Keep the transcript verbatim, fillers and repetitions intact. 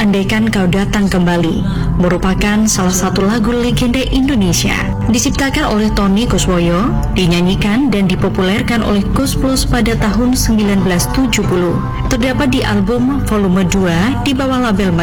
Andaikan Kau Datang Kembali merupakan salah satu lagu legenda Indonesia. Diciptakan oleh Tony Kuswoyo, dinyanyikan dan dipopulerkan oleh Koes Plus pada tahun seribu sembilan ratus tujuh puluh. Terdapat di album volume dua di bawah label